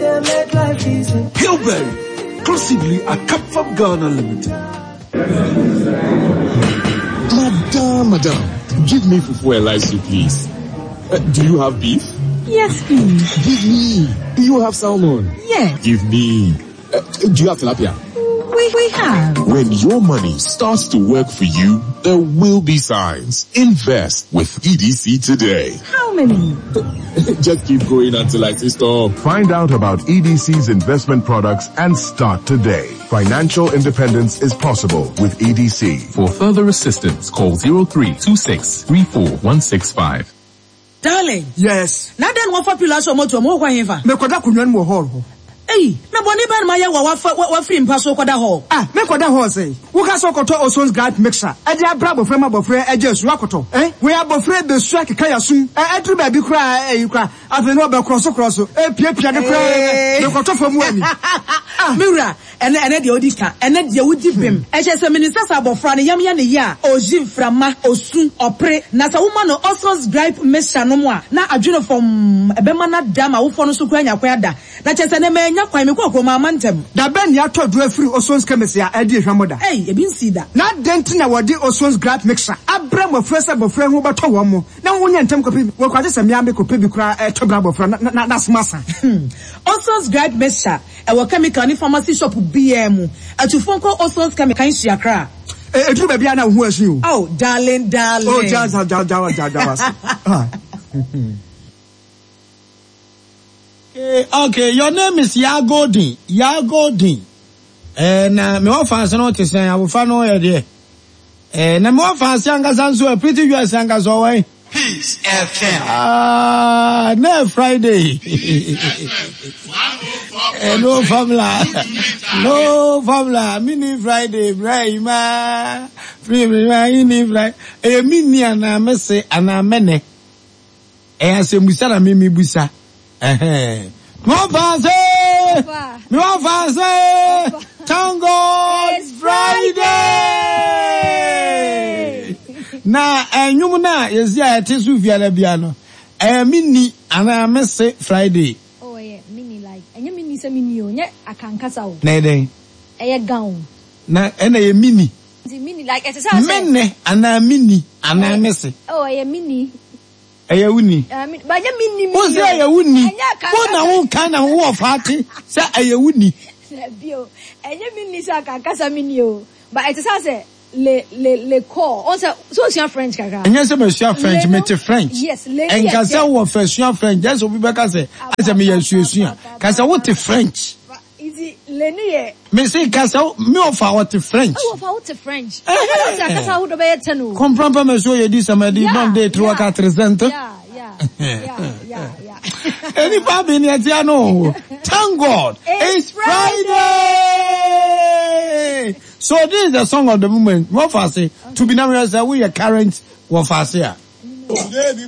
Hillberry, exclusively at Capfam Ghana Limited. Madam, give me fufu elaisu, please. Do you have beef? Yes, please. Give me. Do you have salmon? Yes. Give me. Do you have tilapia? We have. When your money starts to work for you, there will be signs. Invest with EDC today. How many? Just keep going until I say stop. Find out about EDC's investment products and start today. Financial independence is possible with EDC. For further assistance, call 0326341665. Darling. Yes. Now then, what popular so much more whatever. Me koda kunwan mo hall. Hey, na boni ban ma ya wa free mpaso koda hall. Ah, me koda hall say. Wo ka so koto Oson's Guard mixer. E dey abra bofre ma bofre e je su akoto. We abofre be su akeka yasum. E dru ba bi kra e kra. Afi no be cross. E pia de kra. Me koto fam wani. Ah, Mira, ene de odika. Ene de wudi bem. E je se minister sa bofra ne yam ya ne ya. Oji frama, osun, opre. Na sa woman no Oson's Guard mixer no mo a. Na adweno from ebema na dama wo fo no so kra nya kwa da. Na che se ne nya kwa me kwa mama ntem da ben ya to do afiri Oson's chemist ya edi ehwamoda eh ebi nsi da na dent na wodi Oson's Guard mixer abra mofresa bofra hu beto wo mo na wonya ntem kopi wo kwaje se me kopi bi kura to bra bofra na smasa Oson's Guard mixer e wo chemical ni pharmacy shop BM atufon ko Oson's chemical nsia kra edru ba bia na hu asu o oh darling oh jawa Okay, your name is Yagodin. Na me wa fancy no te say abufa no ye de. Na me wa fancy angasa nso a pretty US angasa why? Peace FM. Na Friday. No formula. Mini Friday, bray ma. Free mini Friday. Mini ana me say ana mene. Ase musa na me busa. More fancy! Tango! It's Friday! Na, nyumuna, yes, yeah, it is with Yalabiano. Mini, and I must say Friday. Oh, yeah, mini like, and you mini some mini, yeah, I can't cast out. Nay, a gown. Na, and a mini. Mini like, it's a mini, and a mini, and I must say. Oh, a mini. Aya wuni. But you mean who say aya wuni? Who na who kind of who of party? Say aya wuni. Bio. And you mean Nisa Kasa minio. But it is say le call. Also, so your French kaka. And yes, monsieur French, mete French. Yes, le. And kasa wo first your French. Just obi beka say. Asa me yesuesu. Kasa what French? Is it le me say kasa me offer what French. Oh, offer what French. Kasa who do be tenu. Comprends pas monsieur ye dit ça me dit bon day 3 4 cents. Yeah. Any baby in Etiano. Thank God. It's Friday. So this is the song of the moment. What I say to be now we are current what I say.